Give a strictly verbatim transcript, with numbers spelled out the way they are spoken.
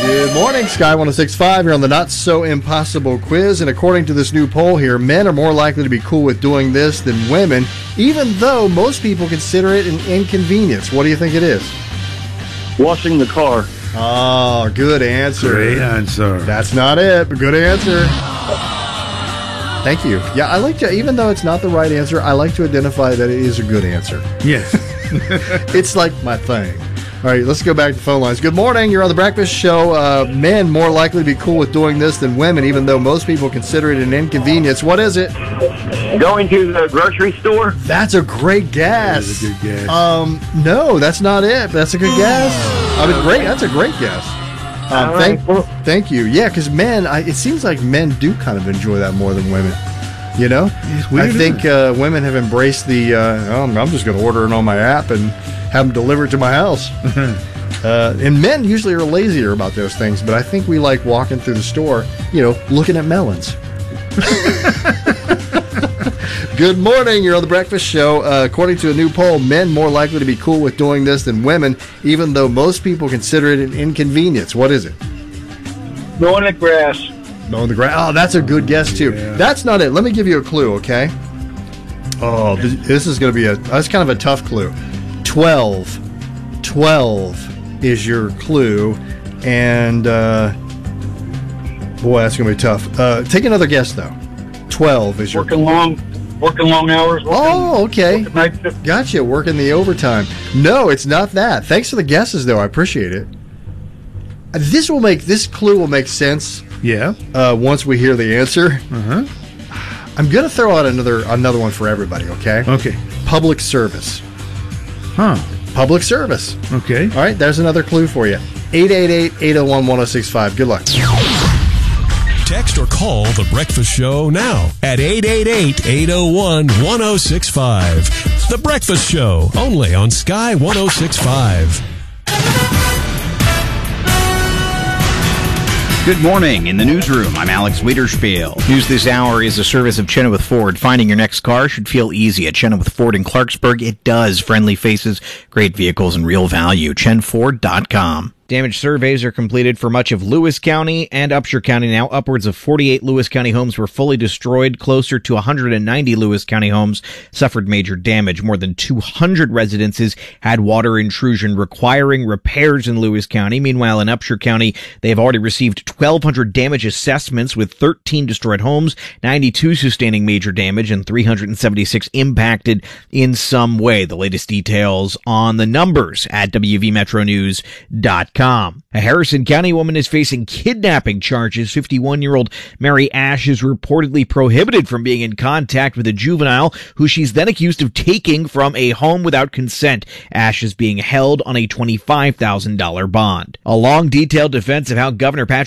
Good morning, Sky one oh six point five. You're on the Not So Impossible quiz, and according to this new poll here, men are more likely to be cool with doing this than women, even though most people consider it an inconvenience. What do you think it is? Washing the car. Oh, good answer. Great answer. That's not it, but good answer. Thank you. Yeah, I like to, even though it's not the right answer, I like to identify that it is a good answer. Yes. It's like my thing. All right, let's go back to phone lines. Good morning. You're on the Breakfast Show. Uh, men more likely to be cool with doing this than women, even though most people consider it an inconvenience. What is it? Going to the grocery store. That's a great guess. That's a good guess. Um, no, that's not it. That's a good guess. I mean, great. That's a great guess. Um, thank, thank you. Yeah, because men, I, it seems like men do kind of enjoy that more than women. You know, I think uh, women have embraced the. Uh, oh, I'm just going to order it on my app and have them delivered to my house. uh, and men usually are lazier about those things, but I think we like walking through the store, you know, looking at melons. Good morning. You're on the Breakfast Show. Uh, according to a new poll, men more likely to be cool with doing this than women, even though most people consider it an inconvenience. What is it? Mowing the grass. Mowing the grass. Oh, that's a good guess, too. Yeah. That's not it. Let me give you a clue, okay? Oh, this, this is going to be a, that's kind of a tough clue. twelve. twelve is your clue. And, uh, boy, that's going to be tough. Uh, take another guess, though. twelve is your Working long, working long hours. Working, Oh, okay. working night shift. Gotcha. Working the overtime. No, it's not that. Thanks for the guesses, though. I appreciate it. Uh, This will make, this clue will make sense Yeah. uh, once we hear the answer. Uh-huh. I'm going to throw out another another one for everybody, okay? Okay. Public service. Huh. Public service. Okay. All right, there's another clue for you. eight eight eight, eight oh one, one oh six five. Good luck. Text or call The Breakfast Show now at eight eight eight, eight oh one, one oh six five. The Breakfast Show, only on Sky one oh six point five. Good morning. In the newsroom, I'm Alex Wiederspiel. News this hour is a service of Chenoweth Ford. Finding your next car should feel easy at Chenoweth Ford in Clarksburg. It does. Friendly faces, great vehicles, and real value. chen ford dot com. Damage surveys are completed for much of Lewis County and Upshur County now. Upwards of forty-eight Lewis County homes were fully destroyed. Closer to one hundred ninety Lewis County homes suffered major damage. More than two hundred residences had water intrusion requiring repairs in Lewis County. Meanwhile, in Upshur County, they have already received twelve hundred damage assessments with thirteen destroyed homes, ninety-two sustaining major damage, and three hundred seventy-six impacted in some way. The latest details on the numbers at W V metro news dot com. A Harrison County woman is facing kidnapping charges. fifty-one-year-old Mary Ash is reportedly prohibited from being in contact with a juvenile who she's then accused of taking from a home without consent. Ash is being held on a twenty-five thousand dollars bond. A long, detailed defense of how Governor Patrick